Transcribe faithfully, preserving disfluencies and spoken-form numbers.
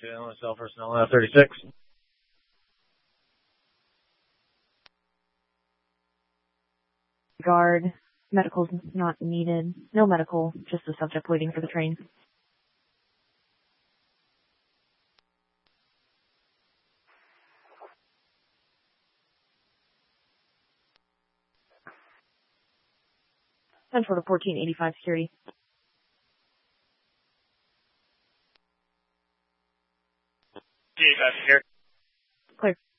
to Inland Cell personnel, F thirty-six. Guard, medical's not needed. No medical, just the subject waiting for the train. Central to fourteen eighty-five security. eighty-five here. Clear.